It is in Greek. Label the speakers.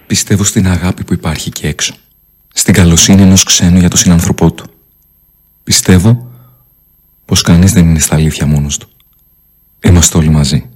Speaker 1: Πιστεύω στην αγάπη που υπάρχει εκεί έξω. Στην καλοσύνη ενός ξένου για τον συνάνθρωπό του. Πιστεύω πως κανείς δεν είναι στα αλήθεια μόνος του. Είμαστε όλοι μαζί.